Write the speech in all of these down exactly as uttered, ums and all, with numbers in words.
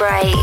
break.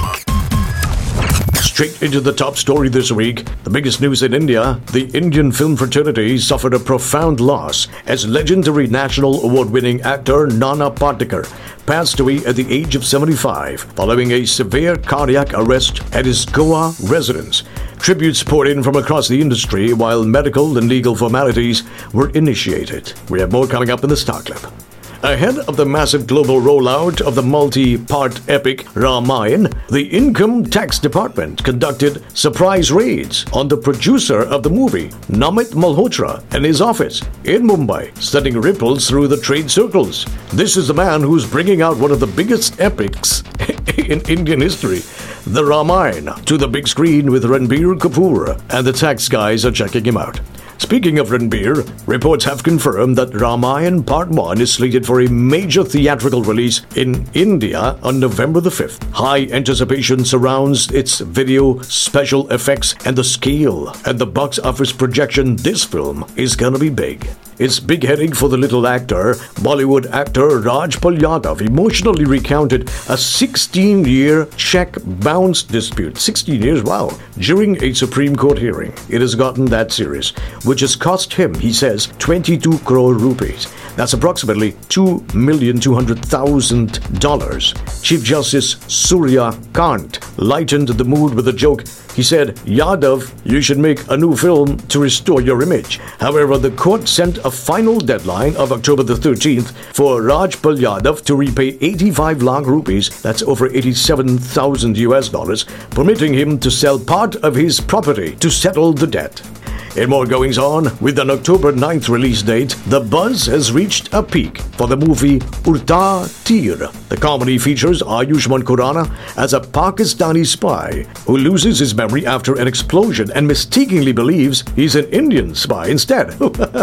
Straight into the top story this week. The biggest news in India, the Indian film fraternity suffered a profound loss as legendary national award-winning actor Nana Patekar passed away at the age of seventy-five following a severe cardiac arrest at his Goa residence. Tributes poured in from across the industry while medical and legal formalities were initiated. We have more coming up in the Star Clip. Ahead of the massive global rollout of the multi-part epic Ramayana, the Income Tax Department conducted surprise raids on the producer of the movie, Namit Malhotra, and his office in Mumbai, sending ripples through the trade circles. This is the man who's bringing out one of the biggest epics in Indian history, the Ramayana, to the big screen with Ranbir Kapoor, and the tax guys are checking him out. Speaking of Ranbir, reports have confirmed that Ramayana Part one is slated for a major theatrical release in India on November the fifth. High anticipation surrounds its video, special effects, and the scale. And the box office projection, this film is gonna be big. It's big heading for the little actor. Bollywood actor Rajpal Yadav emotionally recounted a sixteen-year check bounce dispute. sixteen years, wow. During a Supreme Court hearing. It has gotten that serious, which has cost him, he says, twenty-two crore rupees. That's approximately two million two hundred thousand dollars. Chief Justice Surya Kant lightened the mood with a joke. He said, Yadav, you should make a new film to restore your image. However, the court sent a final deadline of October the thirteenth for Rajpal Yadav to repay eighty-five lakh rupees, that's over eighty-seven thousand U S dollars, permitting him to sell part of his property to settle the debt. In more goings on, with an October ninth release date, the buzz has reached a peak for the movie Udta Tir. The comedy features Ayushmann Khurrana as a Pakistani spy who loses his memory after an explosion and mistakenly believes he's an Indian spy instead.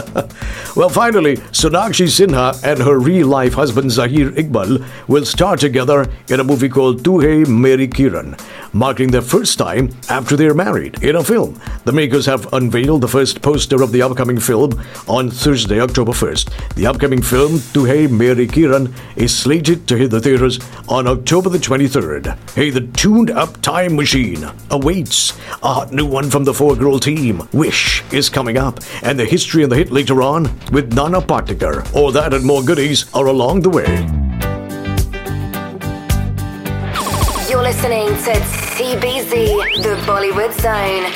Well, finally, Sonakshi Sinha and her real-life husband Zahir Iqbal will star together in a movie called Tu Hai Meri Kiran, marking their first time after they're married in a film. The makers have unveiled the first poster of the upcoming film on Thursday, October first. The upcoming film, Tu Hai Meri Kiran, is slated to hit the theaters on October the twenty-third. Hey, the tuned-up time machine awaits. A hot new one from the four-girl team, Wish, is coming up, and the history and the hit later on with Nana Patekar. All that and more goodies are along the way. You're listening to T B Z, the Bollywood Zone.